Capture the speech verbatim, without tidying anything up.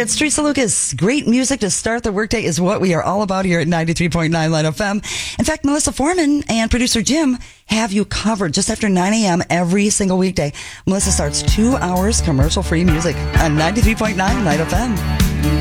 it's Teresa Lucas. Great music to start the workday is what we are all about here at ninety-three point nine Light F M. In fact, Melissa Foreman and producer Jim have you covered just after nine a.m. every single weekday. Melissa starts two hours commercial-free music on ninety-three point nine Light F M.